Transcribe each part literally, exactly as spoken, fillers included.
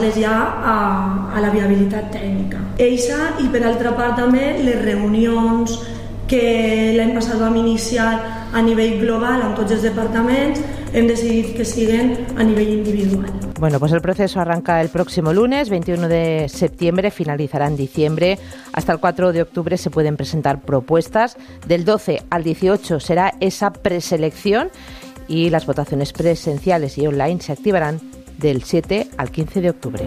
ja a, a la viabilitat tècnica. Eixa, i per altra part també les reunions que l'any passat vam iniciar a nivell global amb tots els departaments, hem decidit que siguen a nivell individual. Bueno, pues el proceso arranca el próximo lunes, veintiuno de septiembre, finalizará en diciembre. Hasta el cuatro de octubre se pueden presentar propuestas. Del doce al dieciocho será esa preselección y las votaciones presenciales y online se activarán del siete al quince de octubre.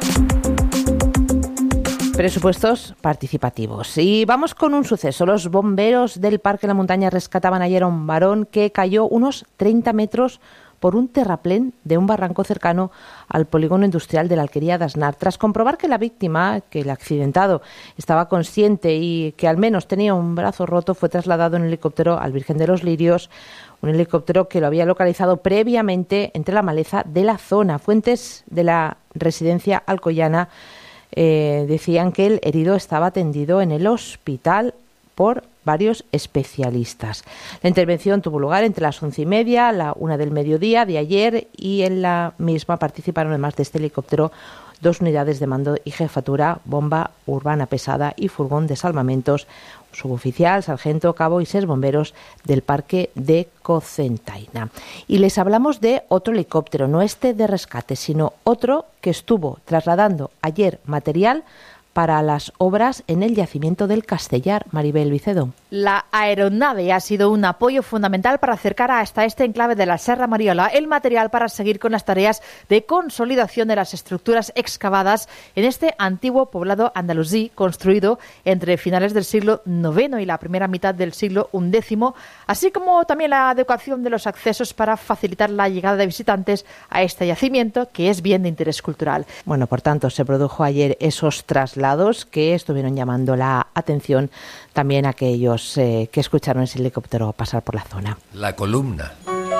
Presupuestos participativos. Y vamos con un suceso. Los bomberos del Parque La Montaña rescataban ayer a un varón que cayó unos treinta metros por un terraplén de un barranco cercano al polígono industrial de la Alquería de Aznar. Tras comprobar que la víctima, que el accidentado, estaba consciente y que al menos tenía un brazo roto, fue trasladado en helicóptero al Virgen de los Lirios, un helicóptero que lo había localizado previamente entre la maleza de la zona. Fuentes de la residencia alcoyana eh, decían que el herido estaba atendido en el hospital por varios especialistas. La intervención tuvo lugar entre las once y media, la una del mediodía de ayer, y en la misma participaron, además de este helicóptero, dos unidades de mando y jefatura, bomba urbana pesada y furgón de salvamentos, suboficial, sargento, cabo y seis bomberos del Parque de Cocentaina. Y les hablamos de otro helicóptero, no este de rescate, sino otro que estuvo trasladando ayer material para las obras en el yacimiento del Castellar. Maribel Vicedo. La aeronave ha sido un apoyo fundamental para acercar hasta este enclave de la Serra Mariola el material para seguir con las tareas de consolidación de las estructuras excavadas en este antiguo poblado andalusí construido entre finales del siglo noveno y la primera mitad del siglo undécimo, así como también la adecuación de los accesos para facilitar la llegada de visitantes a este yacimiento, que es bien de interés cultural. Bueno, por tanto, se produjo ayer esos traslados que estuvieron llamando la atención también a aquellos eh, que escucharon ese helicóptero pasar por la zona. La columna.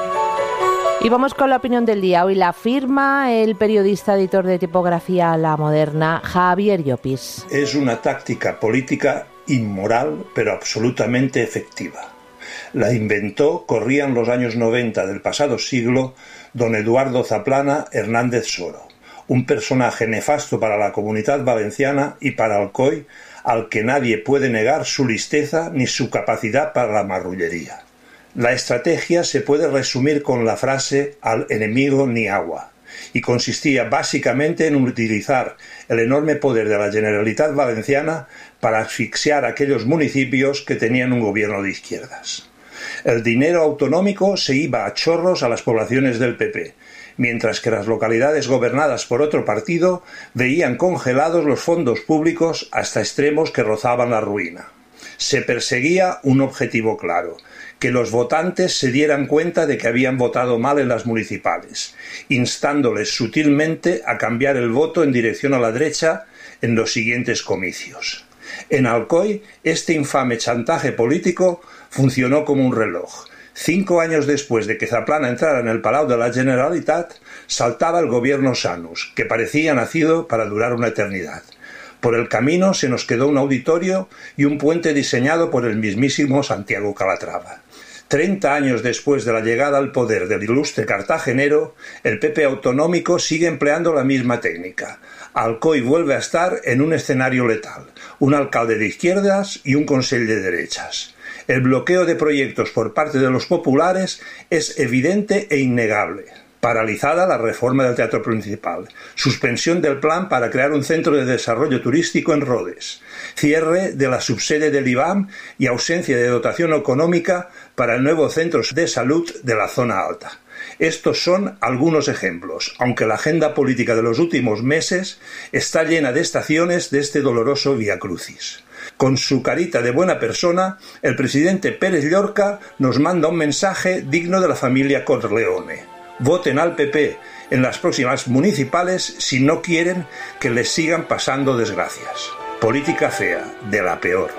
Y vamos con la opinión del día. Hoy la firma el periodista editor de tipografía La Moderna, Javier Llopis. Es una táctica política inmoral, pero absolutamente efectiva. La inventó, corrían los años noventa del pasado siglo, don Eduardo Zaplana Hernández Soro, un personaje nefasto para la Comunidad Valenciana y para Alcoy, al que nadie puede negar su listeza ni su capacidad para la marrullería. La estrategia se puede resumir con la frase «al enemigo ni agua», y consistía básicamente en utilizar el enorme poder de la Generalitat Valenciana para asfixiar a aquellos municipios que tenían un gobierno de izquierdas. El dinero autonómico se iba a chorros a las poblaciones del P P, mientras que las localidades gobernadas por otro partido veían congelados los fondos públicos hasta extremos que rozaban la ruina. Se perseguía un objetivo claro: que los votantes se dieran cuenta de que habían votado mal en las municipales, instándoles sutilmente a cambiar el voto en dirección a la derecha en los siguientes comicios. En Alcoy, este infame chantaje político funcionó como un reloj. Cinco años después de que Zaplana entrara en el Palau de la Generalitat, saltaba el gobierno Sanus, que parecía nacido para durar una eternidad. Por el camino se nos quedó un auditorio y un puente diseñado por el mismísimo Santiago Calatrava. Treinta años después de la llegada al poder del ilustre cartagenero, el P P autonómico sigue empleando la misma técnica. Alcoy vuelve a estar en un escenario letal, un alcalde de izquierdas y un consell de derechas. El bloqueo de proyectos por parte de los populares es evidente e innegable. Paralizada la reforma del Teatro Principal, suspensión del plan para crear un centro de desarrollo turístico en Rodes, cierre de la subsede del I B A M y ausencia de dotación económica para el nuevo centro de salud de la zona alta. Estos son algunos ejemplos, aunque la agenda política de los últimos meses está llena de estaciones de este doloroso viacrucis. Con su carita de buena persona, el presidente Pérez Llorca nos manda un mensaje digno de la familia Corleone. Voten al P P en las próximas municipales si no quieren que les sigan pasando desgracias. Política fea, de la peor.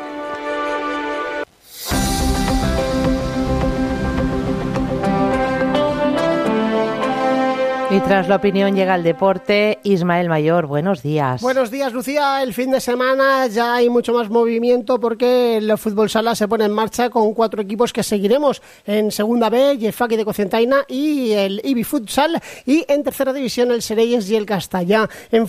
Y tras la opinión llega el deporte. Ismael Mayor, buenos días. Buenos días, Lucía. El fin de semana ya hay mucho más movimiento porque el fútbol sala se pone en marcha con cuatro equipos que seguiremos en Segunda B, Jefaki de Cocentaina y el Ibi Futsal, y en Tercera División el Sereyes y el Castellá. En